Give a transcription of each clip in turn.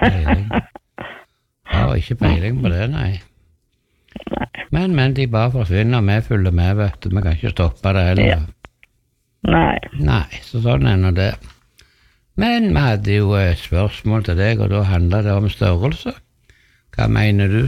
peiling. Jeg har ikke peiling på det, nei. Men de bare forsvinner, og vi følger med, vet du. Vi kan ikke stoppe det heller. Ja. Nei. Så sånn er nå det. Men vi hadde jo et spørsmål til deg, og da handler det om størrelse. Hva mener du?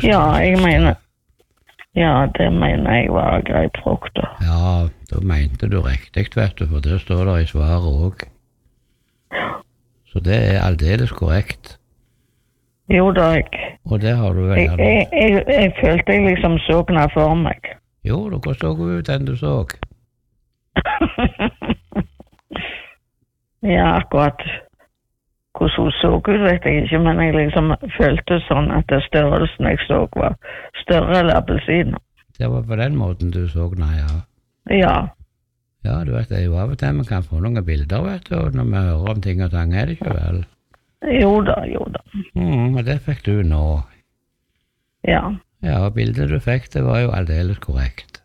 Det mener jeg var greit frukt da. Ja, da mente du riktig, vet du, for det står der i svaret også. Så det er aldeles korrekt. Jo da, Og det har du vel gjerne. Jeg følte jeg liksom så den for meg. Jo, dere så ut den du så. Ja, akkurat hvordan hun så ut, vet jeg ikke, men jeg liksom følte sånn at det størrelsen jeg så var større enn appelsiner. Det var på den måten du så den, ja. Ja. Ja, du vet, det er jo av og til vi kan få noen bilder, vet du, og når vi hører om ting og tang, er det ikke vel? Jo da. Og det fikk du nå. Ja. Ja, og bildet du fikk, det var jo aldeles korrekt.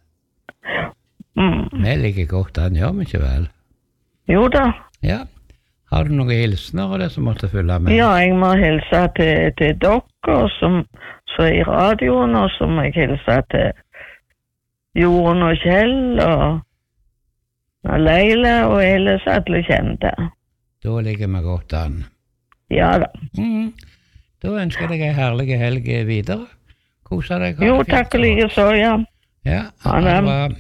Vi liker godt den, gjør vi ikke vel? Jo da. Ja. Har du noen hilsener og det som måtte følge med? Ja, jeg må hilse til dere som er i radioen, og så må jeg hilse til Jorunn og Kjell og Leila og ellers alle kjente. Da ligger vi godt an. Ja da. Da ønsker jeg deg en herlig helg videre. Kosa deg. Jo, takk og like så, ja. Ja, det var...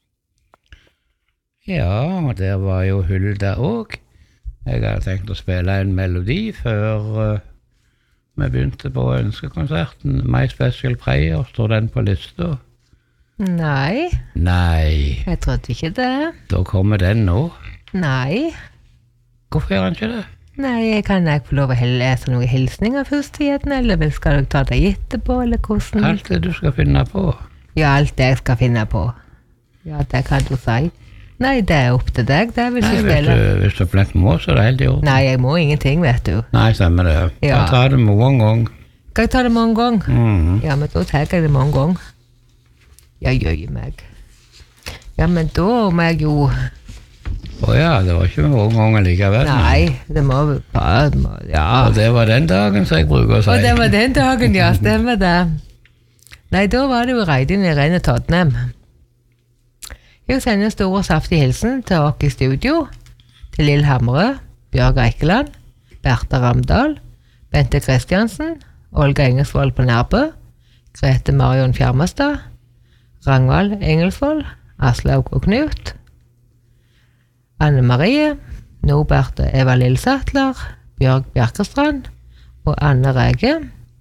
Ja, og der var jo Hulda også. Jeg hadde tenkt å spille en melodi før vi begynte på ønskekonserten. My Special Prayer, står den på lista? Nei. Jeg trodde ikke det. Da kommer den nå. Nei. Hvorfor gjør han ikke det? Nei, kan jeg få lov å lese noen hilsninger først igjen, eller skal du ta deg etterpå, eller hvordan? Alt det du skal finne på. Ja, alt det jeg skal finne på. Ja, det kan du si. Nei, det er opp til deg, det vil ikke spille. Hvis du plent må, så er det helt i orden. Nei, jeg må ingenting, vet du. Nei, stemmer det. Ja. Jeg tar det mange gang. Skal jeg ta det mange gang? Ja, men da tar jeg det mange gang. Jeg gjør meg. Ja, men da må jeg jo... Ja, det var ikke mange ganger likevel. Nei, det må bare... Ja. Og det var den dagen, så jeg bruker å si. Og det var den dagen, ja, stemmer det. Nei, da var det jo Reidin Irene Todnem. Jeg sender en stor og saftig hilsen til oss i studio, til Lill Hamre, Bjørg Eikeland, Bertha Ramdal, Bente Kristiansen, Olga Engelsvold på Nærbø, Grete Marion Fjermestad, Rangvald Engelsvold, Aslaug og Knut, Anne Marie, Norbert og Eva Lillsattler, Bjørg Bjerkestrand og Anne Rege.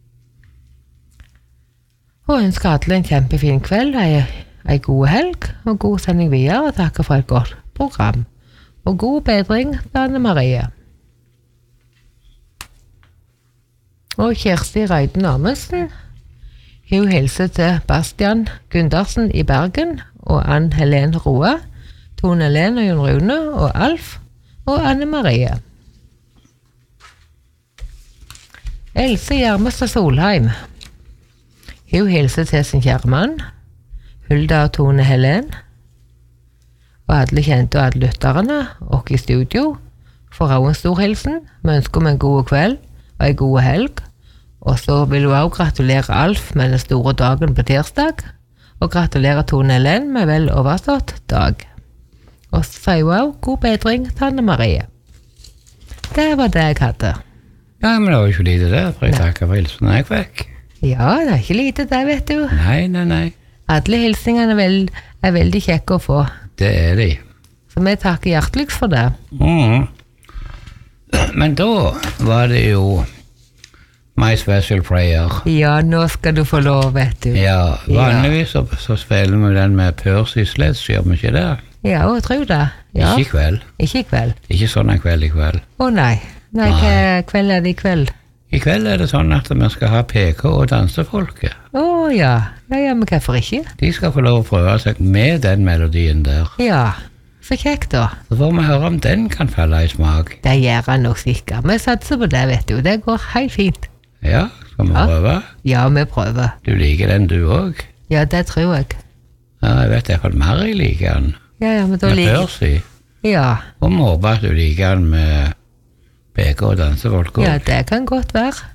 Og ønsker alle en kjempefin kveld, en god helg og god sending videre, og takker for et godt program. Og god bedring til Anne Marie. Og Kjersti Reiden Amundsen, hun hilser til Bastian Gundersen i Bergen, og Ann Helen Roa, Tone Helen og Jon Rune, og Alf, og Anne Marie. Else Gjermestad Solheim, hun hilser til sin kjære mann, Hulda og Tone Helen, og alle kjente og alle lytterne, og i studio, får også en stor hilsen. Vi ønsker om en god kveld og en god helg, og så vil hun også gratulere Alf med den store dagen på tirsdag, og gratulere Tone Helen med vel overstått dag. Og så sier hun også god bedring til Anne Marie. Det var det jeg hadde. Ja, men det var jo ikke lite det, for jeg takker for hilsen jeg fikk. Ja, det er ikke lite det, vet du. Nei. Alle hilsningene er veldig kjekke å få. Det er de. Så vi takker hjerteligst for det. Men da var det jo My Special Prayer. Ja, nå skal du få lov, vet du. Ja, vanligvis så spiller vi den med Percy Sledge, gjør vi ikke det? Ja, jeg tror det. Ja. Ikke i kveld. Ikke i kveld. Ikke sånn en kveld i kveld. Nei, hva kveld er det i kveld? I kveld er det sånn at vi skal ha PK og dansefolket. Ja, men hvorfor ikke? De skal få lov å prøve seg med den melodien der. Ja, så kjekt da. Så får vi høre om den kan falle i smak. Det gjør han nok sikkert. Vi satser på det, vet du. Det går helt fint. Ja, skal vi prøve? Ja, vi prøver. Du liker den du også? Ja, det tror jeg. Ja, jeg vet jeg for mer jeg liker den. Ja, men da liker... Med Percy. Ja. Og vi håper at du liker den med PK og dansefolk også. Ja, det kan godt være.